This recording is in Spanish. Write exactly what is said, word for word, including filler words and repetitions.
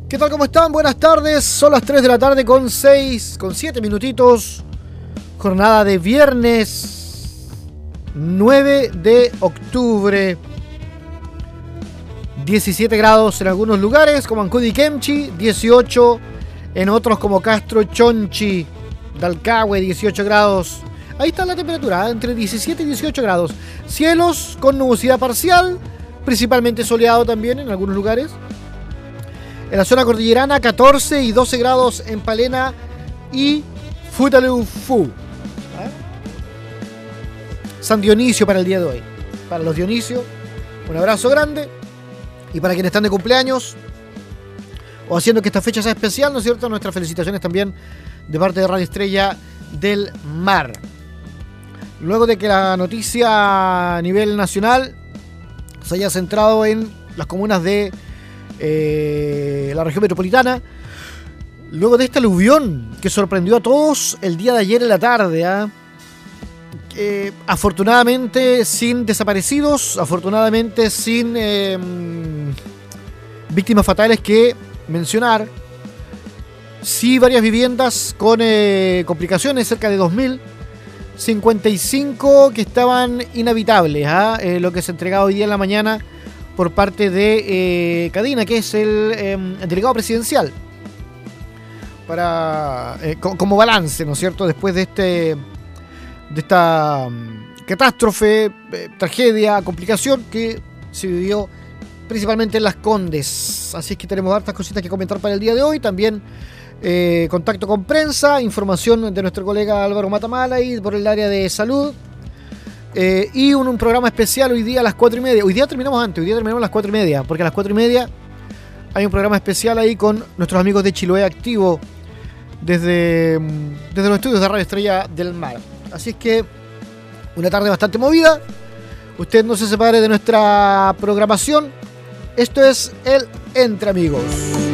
¿Qué tal? ¿Cómo están? Buenas tardes. Son las tres de la tarde con seis, con siete minutitos. Jornada de viernes nueve de octubre. diecisiete grados en algunos lugares como Ancudi y Kemchi, dieciocho en otros como Castro, Chonchi, Dalcahue, dieciocho grados. Ahí está la temperatura, ¿eh? Entre diecisiete y dieciocho grados. Cielos con nubosidad parcial, principalmente soleado también en algunos lugares. En la zona cordillerana, catorce y doce grados en Palena y Futaleufú. ¿Eh? San Dionisio para el día de hoy. Para los Dionisio, un abrazo grande. Y para quienes están de cumpleaños o haciendo que esta fecha sea especial, ¿no es cierto? Nuestras felicitaciones también de parte de Radio Estrella del Mar. Luego de que la noticia a nivel nacional se haya centrado en las comunas de eh, la región metropolitana, luego de este aluvión que sorprendió a todos el día de ayer en la tarde, ¿eh? Eh, afortunadamente sin desaparecidos, afortunadamente sin eh, víctimas fatales que mencionar. Sí, varias viviendas con eh, complicaciones, cerca de dos mil, cincuenta y cinco que estaban inhabitables, ¿eh? Eh, lo que se entregaba hoy día en la mañana por parte de eh, Cadina, que es el, eh, el delegado presidencial, para eh, como balance, ¿no es cierto?, después de este de esta um, catástrofe, eh, tragedia, complicación que se vivió principalmente en Las Condes. Así es que tenemos hartas cositas que comentar para el día de hoy. También eh, contacto con prensa, información de nuestro colega Álvaro Matamala y por el área de salud. Eh, y un, un programa especial hoy día a las cuatro y media. Hoy día terminamos antes, hoy día terminamos a las cuatro y media, porque a las cuatro y media hay un programa especial ahí con nuestros amigos de Chiloé Activo desde, desde los estudios de Radio Estrella del Mar. Así es que una tarde bastante movida. Usted no se separe de nuestra programación. Esto es el Entre Amigos.